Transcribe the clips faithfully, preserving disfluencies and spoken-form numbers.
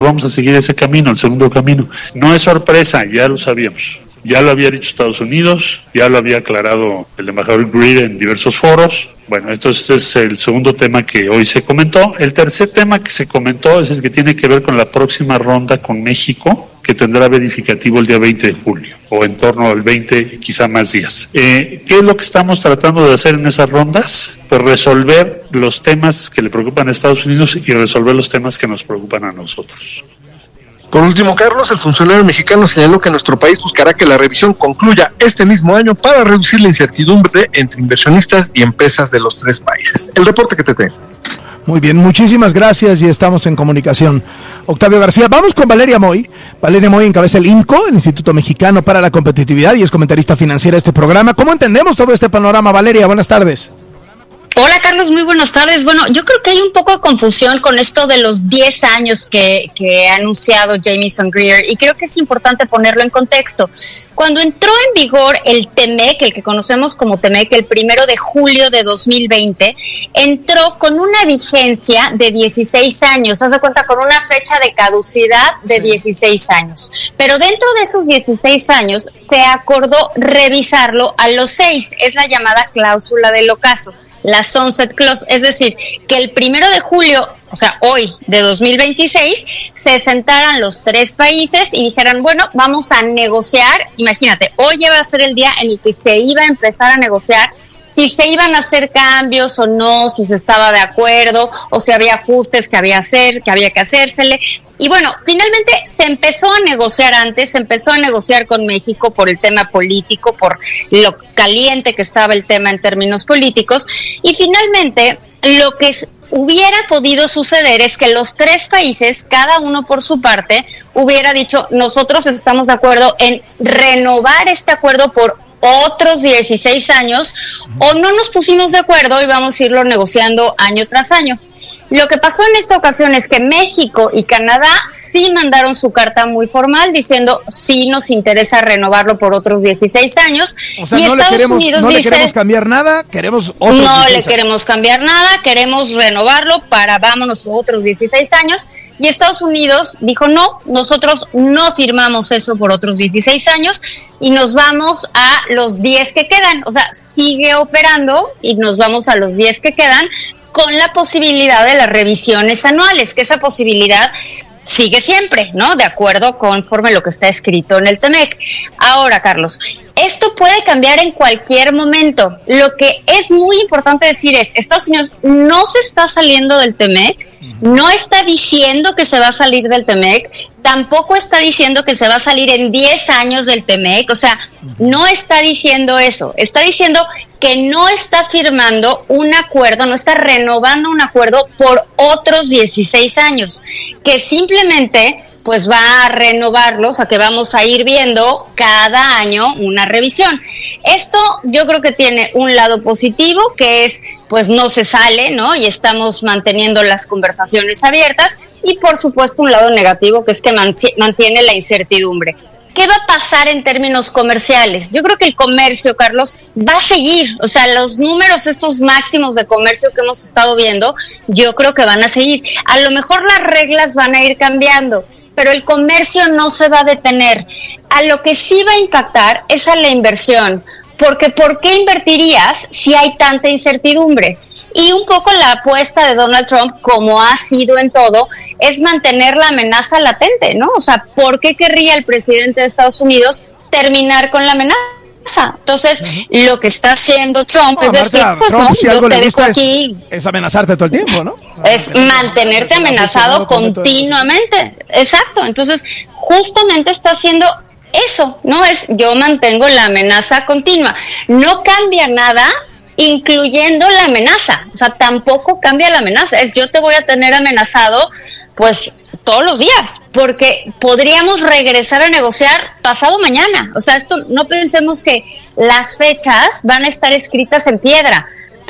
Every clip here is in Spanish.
vamos a seguir ese camino, el segundo camino. No es sorpresa, ya lo sabíamos. Ya lo había dicho Estados Unidos, ya lo había aclarado el embajador Greer en diversos foros. Bueno, entonces es el segundo tema que hoy se comentó. El tercer tema que se comentó es el que tiene que ver con la próxima ronda con México, que tendrá verificativo el día veinte de julio, o en torno al veinte, quizá más días. Eh, ¿Qué es lo que estamos tratando de hacer en esas rondas? Pues resolver los temas que le preocupan a Estados Unidos y resolver los temas que nos preocupan a nosotros. Por último, Carlos, el funcionario mexicano señaló que nuestro país buscará que la revisión concluya este mismo año para reducir la incertidumbre entre inversionistas y empresas de los tres países. El reporte que te tengo. Muy bien, muchísimas gracias y estamos en comunicación. Octavio García, vamos con Valeria Moy. Valeria Moy encabeza el I N C O, el Instituto Mexicano para la Competitividad, y es comentarista financiera de este programa. ¿Cómo entendemos todo este panorama, Valeria? Buenas tardes. Hola Carlos, muy buenas tardes. Bueno, yo creo que hay un poco de confusión con esto de los diez años que, que ha anunciado Jamieson Greer, y creo que es importante ponerlo en contexto. Cuando entró en vigor el TEMEC, el que conocemos como TEMEC, el primero de julio de dos mil veinte, entró con una vigencia de dieciséis años, haz de cuenta, con una fecha de caducidad de dieciséis años. Pero dentro de esos dieciséis años se acordó revisarlo a los seis, es la llamada cláusula del ocaso, la Sunset Clause, es decir, que el primero de julio, o sea, hoy de dos mil veintiséis, se sentaran los tres países y dijeran, bueno, vamos a negociar. Imagínate, hoy iba a ser el día en el que se iba a empezar a negociar si se iban a hacer cambios o no, si se estaba de acuerdo o si había ajustes que había, hacer, que había que hacérsele. Y bueno, finalmente se empezó a negociar antes, se empezó a negociar con México por el tema político, por lo caliente que estaba el tema en términos políticos, y finalmente lo que hubiera podido suceder es que los tres países, cada uno por su parte, hubiera dicho, nosotros estamos de acuerdo en renovar este acuerdo por otros dieciséis años, o no nos pusimos de acuerdo y vamos a irlo negociando año tras año. Lo que pasó en esta ocasión es que México y Canadá sí mandaron su carta muy formal diciendo sí nos interesa renovarlo por otros dieciséis años. O sea, y no Estados le queremos, Unidos no dice, le queremos cambiar nada, queremos otros no dieciséis le años. queremos cambiar nada, queremos renovarlo para vámonos otros dieciséis años. Y Estados Unidos dijo no, nosotros no firmamos eso por otros dieciséis años y nos vamos a los diez que quedan. O sea, sigue operando y nos vamos a los diez que quedan, con la posibilidad de las revisiones anuales, que esa posibilidad sigue siempre, ¿no? De acuerdo conforme lo que está escrito en el TEMEC. Ahora, Carlos, esto puede cambiar en cualquier momento. Lo que es muy importante decir es, Estados Unidos no se está saliendo del TEMEC, no está diciendo que se va a salir del TEMEC, tampoco está diciendo que se va a salir en diez años del TEMEC, o sea, no está diciendo eso, está diciendo que no está firmando un acuerdo, no está renovando un acuerdo por otros dieciséis años, que simplemente pues va a renovarlo, o sea que vamos a ir viendo cada año una revisión. Esto yo creo que tiene un lado positivo, que es pues no se sale, ¿no? Y estamos manteniendo las conversaciones abiertas, y por supuesto un lado negativo, que es que mantiene la incertidumbre. ¿Qué va a pasar en términos comerciales? Yo creo que el comercio, Carlos, va a seguir. O sea, los números estos máximos de comercio que hemos estado viendo, yo creo que van a seguir. A lo mejor las reglas van a ir cambiando, pero el comercio no se va a detener. A lo que sí va a impactar es a la inversión, porque ¿por qué invertirías si hay tanta incertidumbre? Y un poco la apuesta de Donald Trump, como ha sido en todo, es mantener la amenaza latente, ¿no? O sea, ¿por qué querría el presidente de Estados Unidos terminar con la amenaza? Entonces, uh-huh. lo que está haciendo Trump no, es decir, Marta, pues Trump, no, si yo algo te le dejo gusta aquí. Es, es amenazarte todo el tiempo, ¿no? Es mantenerte amenazado continuamente. Exacto. Entonces, justamente está haciendo eso, ¿no? Es yo mantengo la amenaza continua. No cambia nada, incluyendo la amenaza. O sea, tampoco cambia la amenaza. Es yo te voy a tener amenazado, pues, todos los días, porque podríamos regresar a negociar pasado mañana. O sea, esto no pensemos que las fechas van a estar escritas en piedra.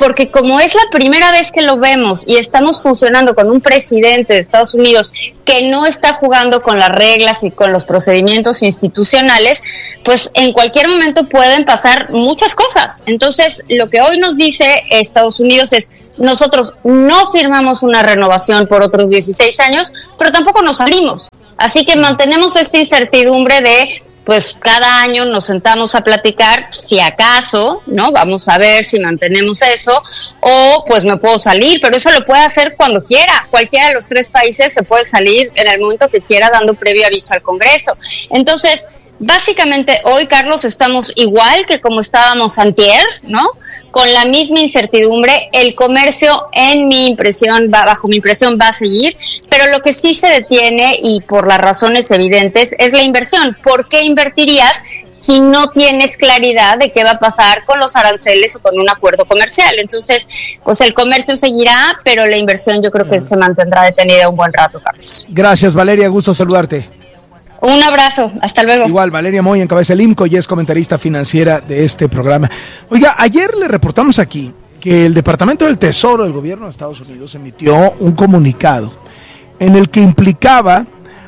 porque como es la primera vez que lo vemos y estamos funcionando con un presidente de Estados Unidos que no está jugando con las reglas y con los procedimientos institucionales, pues en cualquier momento pueden pasar muchas cosas. Entonces, lo que hoy nos dice Estados Unidos es: nosotros no firmamos una renovación por otros dieciséis años, pero tampoco nos salimos. Así que mantenemos esta incertidumbre de, pues cada año nos sentamos a platicar si acaso, ¿no? Vamos a ver si mantenemos eso, o pues me puedo salir, pero eso lo puede hacer cuando quiera. Cualquiera de los tres países se puede salir en el momento que quiera, dando previo aviso al Congreso. Entonces, básicamente hoy, Carlos, estamos igual que como estábamos antier, ¿no? Con la misma incertidumbre. El comercio, en mi impresión, va, bajo mi impresión, va a seguir, pero lo que sí se detiene, y por las razones evidentes, es la inversión. ¿Por qué invertirías si no tienes claridad de qué va a pasar con los aranceles o con un acuerdo comercial? Entonces, pues el comercio seguirá, pero la inversión yo creo que se mantendrá detenida un buen rato, Carlos. Gracias, Valeria, gusto saludarte. Un abrazo, hasta luego. Igual, Valeria Moy encabeza el I M C O y es comentarista financiera de este programa. Oiga, ayer le reportamos aquí que el Departamento del Tesoro del Gobierno de Estados Unidos emitió un comunicado en el que implicaba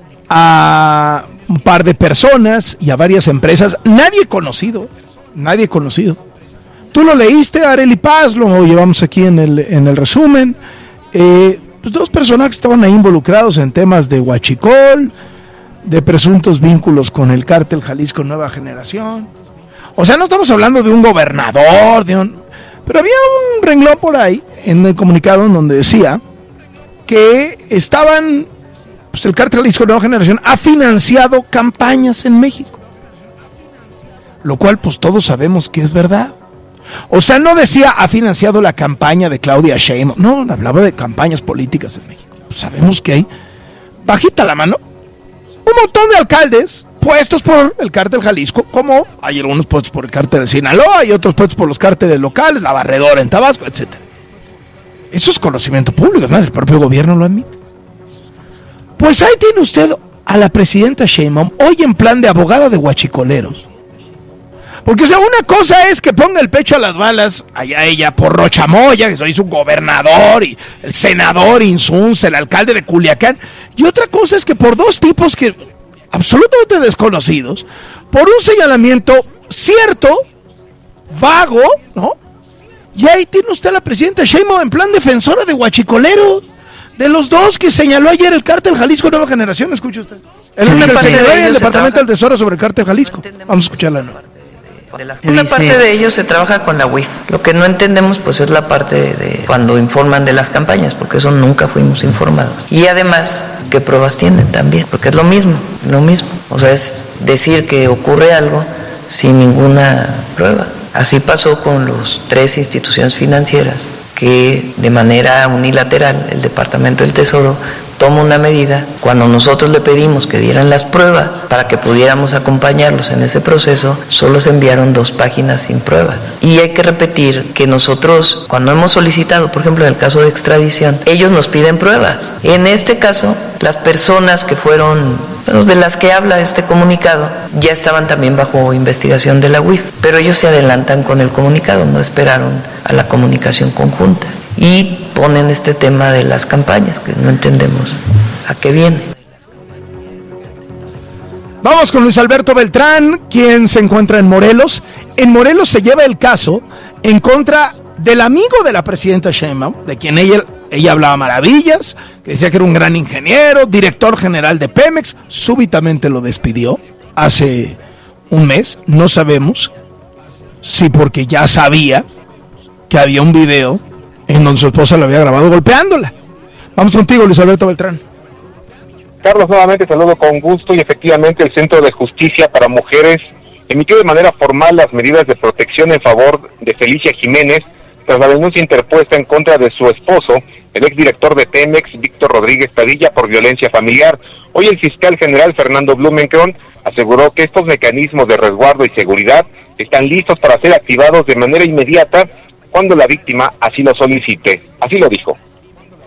a un par de personas y a varias empresas, nadie conocido, nadie conocido. Tú lo leíste, Arely Paz, lo llevamos aquí en el, en el resumen. Eh, pues dos personas que estaban ahí involucrados en temas de huachicol, de presuntos vínculos con el cártel Jalisco Nueva Generación. O sea, no estamos hablando de un gobernador, de un... pero había un renglón por ahí en el comunicado en donde decía que estaban, pues el cártel Jalisco Nueva Generación ha financiado campañas en México, lo cual pues todos sabemos que es verdad. O sea, no decía ha financiado la campaña de Claudia Sheinbaum, no, hablaba de campañas políticas en México. Pues sabemos que hay, bajita la mano, un montón de alcaldes puestos por el cártel Jalisco, como hay algunos puestos por el cártel de Sinaloa y otros puestos por los cárteles locales, la Barredora en Tabasco, etcétera. Eso es conocimiento público, además el propio gobierno lo admite. Pues ahí tiene usted a la presidenta Sheinbaum hoy en plan de abogada de huachicoleros. Porque, o sea, una cosa es que ponga el pecho a las balas, allá ella, por Rochamoya, que soy su gobernador, y el senador Insunza, el alcalde de Culiacán, y otra cosa es que por dos tipos que absolutamente desconocidos, por un señalamiento cierto, vago, ¿no? Y ahí tiene usted a la presidenta Sheinbaum en plan defensora de huachicoleros, de los dos que señaló ayer el cártel Jalisco Nueva Generación. Escuche usted. El, el, el señaló en el Departamento del Tesoro sobre el cártel Jalisco. Vamos a escucharla, ¿no? Una dice... parte de ellos se trabaja con la U I F. Lo que no entendemos pues es la parte de cuando informan de las campañas, porque eso nunca fuimos informados. Y además, ¿qué pruebas tienen también? Porque es lo mismo, lo mismo. O sea, es decir que ocurre algo sin ninguna prueba. Así pasó con los tres instituciones financieras que de manera unilateral el Departamento del Tesoro toma una medida cuando nosotros le pedimos que dieran las pruebas para que pudiéramos acompañarlos en ese proceso. Solo se enviaron dos páginas sin pruebas. Y hay que repetir que nosotros, cuando hemos solicitado, por ejemplo en el caso de extradición, ellos nos piden pruebas. En este caso, las personas que fueron, bueno, de las que habla este comunicado, ya estaban también bajo investigación de la U I F, pero ellos se adelantan con el comunicado, no esperaron a la comunicación conjunta. Y ponen este tema de las campañas, que no entendemos a qué viene. Vamos con Luis Alberto Beltrán, quien se encuentra en Morelos. En Morelos se lleva el caso en contra del amigo de la presidenta Sheinbaum, de quien ella, ella hablaba maravillas, que decía que era un gran ingeniero, director general de Pemex. Súbitamente lo despidió hace un mes. No sabemos si porque ya sabía que había un video en donde su esposa la había grabado golpeándola. Vamos contigo, Luis Alberto Beltrán. Carlos, nuevamente saludo con gusto y efectivamente el Centro de Justicia para Mujeres emitió de manera formal las medidas de protección en favor de Felicia Jiménez tras la denuncia interpuesta en contra de su esposo, el exdirector de Pemex, Víctor Rodríguez Padilla, por violencia familiar. Hoy el fiscal general Fernando Blumenkron aseguró que estos mecanismos de resguardo y seguridad están listos para ser activados de manera inmediata cuando la víctima así lo solicite. Así lo dijo.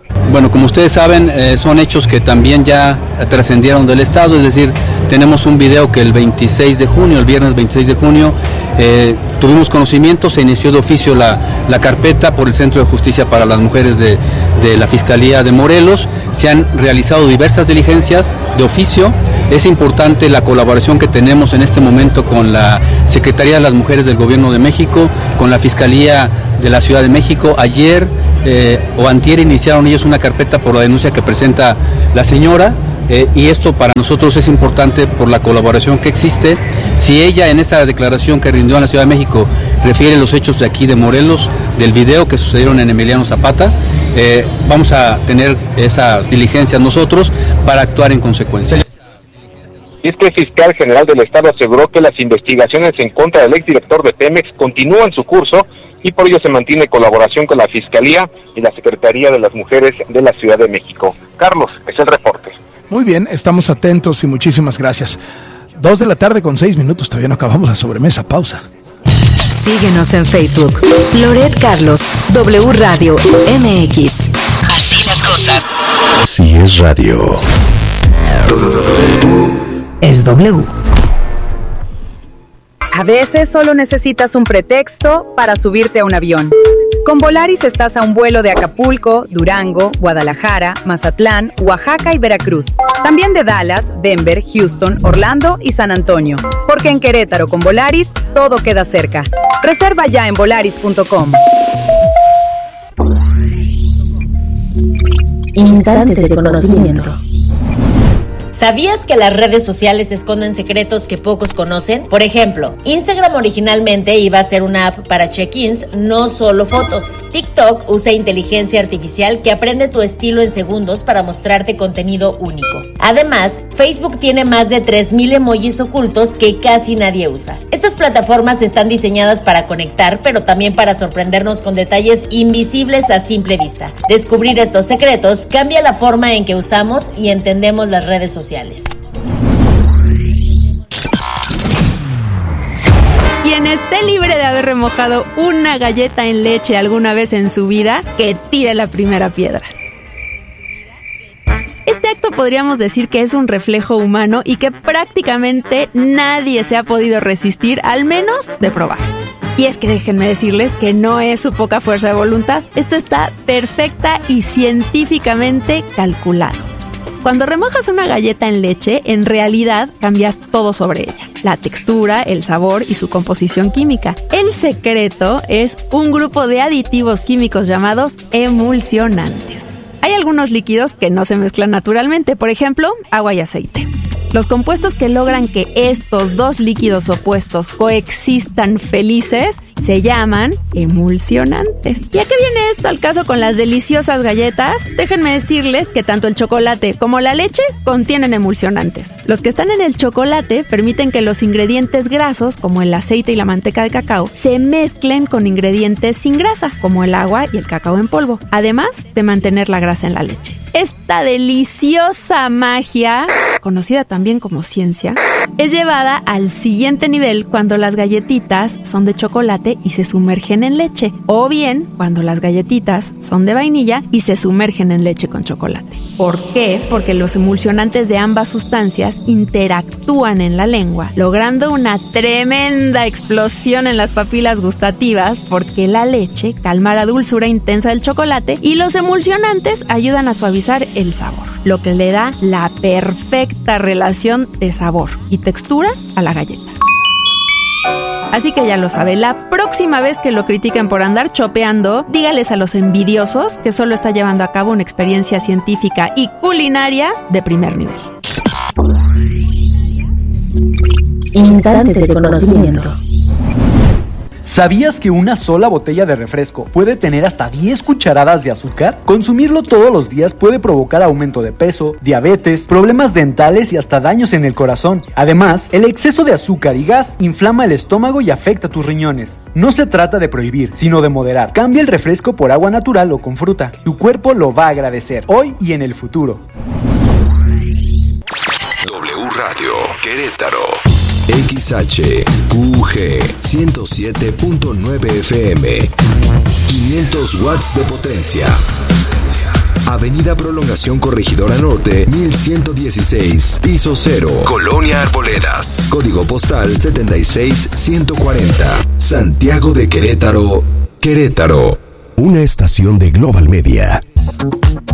Bueno, como ustedes saben, eh, son hechos que también ya trascendieron del Estado, es decir, tenemos un video que el veintiséis de junio, el viernes veintiséis de junio, eh, tuvimos conocimiento, se inició de oficio la, la carpeta por el Centro de Justicia para las Mujeres de, de la Fiscalía de Morelos, se han realizado diversas diligencias de oficio. Es importante la colaboración que tenemos en este momento con la Secretaría de las Mujeres del Gobierno de México, con la Fiscalía de la Ciudad de México. Ayer eh, o antier iniciaron ellos una carpeta por la denuncia que presenta la señora, eh, y esto para nosotros es importante por la colaboración que existe. Si ella en esa declaración que rindió en la Ciudad de México refiere los hechos de aquí de Morelos, del video que sucedieron en Emiliano Zapata, eh, vamos a tener esas diligencias nosotros para actuar en consecuencia. Y es que el fiscal general del Estado aseguró que las investigaciones en contra del exdirector de Pemex continúan su curso y por ello se mantiene colaboración con la Fiscalía y la Secretaría de las Mujeres de la Ciudad de México. Carlos, es el reporte. Muy bien, estamos atentos y muchísimas gracias. Dos de la tarde con seis minutos, todavía no acabamos la sobremesa, pausa. Síguenos en Facebook, Loret Carlos, W Radio M X. Así las cosas. Así es radio. Es W. A veces solo necesitas un pretexto para subirte a un avión. Con Volaris estás a un vuelo de Acapulco, Durango, Guadalajara, Mazatlán, Oaxaca y Veracruz. También de Dallas, Denver, Houston, Orlando y San Antonio. Porque en Querétaro con Volaris todo queda cerca. Reserva ya en volaris punto com. Instantes de conocimiento. ¿Sabías que las redes sociales esconden secretos que pocos conocen? Por ejemplo, Instagram originalmente iba a ser una app para check-ins, no solo fotos. TikTok usa inteligencia artificial que aprende tu estilo en segundos para mostrarte contenido único. Además, Facebook tiene más de tres mil emojis ocultos que casi nadie usa. Estas plataformas están diseñadas para conectar, pero también para sorprendernos con detalles invisibles a simple vista. Descubrir estos secretos cambia la forma en que usamos y entendemos las redes sociales. Quien esté libre de haber remojado una galleta en leche alguna vez en su vida, que tire la primera piedra. Este acto podríamos decir que es un reflejo humano y que prácticamente nadie se ha podido resistir, al menos de probar. Y es que déjenme decirles que no es su poca fuerza de voluntad. Esto está perfecta y científicamente calculado. Cuando remojas una galleta en leche, en realidad cambias todo sobre ella. La textura, el sabor y su composición química. El secreto es un grupo de aditivos químicos llamados emulsionantes. Hay algunos líquidos que no se mezclan naturalmente, por ejemplo, agua y aceite. Los compuestos que logran que estos dos líquidos opuestos coexistan felices se llaman emulsionantes. ¿Y a qué viene esto al caso con las deliciosas galletas? Déjenme decirles que tanto el chocolate como la leche contienen emulsionantes. Los que están en el chocolate permiten que los ingredientes grasos, como el aceite y la manteca de cacao, se mezclen con ingredientes sin grasa, como el agua y el cacao en polvo, además de mantener la grasa en la leche. Esta deliciosa magia, conocida también como ciencia, es llevada al siguiente nivel cuando las galletitas son de chocolate y se sumergen en leche, o bien cuando las galletitas son de vainilla y se sumergen en leche con chocolate. ¿Por qué? Porque los emulsionantes de ambas sustancias interactúan en la lengua, logrando una tremenda explosión en las papilas gustativas, porque la leche calma la dulzura intensa del chocolate y los emulsionantes ayudan a suavizar el sabor, lo que le da la perfecta relación de sabor y textura a la galleta. Así que ya lo sabe, la próxima vez que lo critiquen por andar chopeando, dígales a los envidiosos que solo está llevando a cabo una experiencia científica y culinaria de primer nivel. Instantes de conocimiento. ¿Sabías que una sola botella de refresco puede tener hasta diez cucharadas de azúcar? Consumirlo todos los días puede provocar aumento de peso, diabetes, problemas dentales y hasta daños en el corazón. Además, el exceso de azúcar y gas inflama el estómago y afecta tus riñones. No se trata de prohibir, sino de moderar. Cambia el refresco por agua natural o con fruta. Tu cuerpo lo va a agradecer, hoy y en el futuro. W Radio Querétaro. X H Q G ciento siete punto nueve F M. quinientos watts de potencia. Avenida Prolongación Corregidora Norte, mil ciento dieciséis, piso cero, Colonia Arboledas. Código postal setenta y seis ciento cuarenta. Santiago de Querétaro, Querétaro. Una estación de Global Media.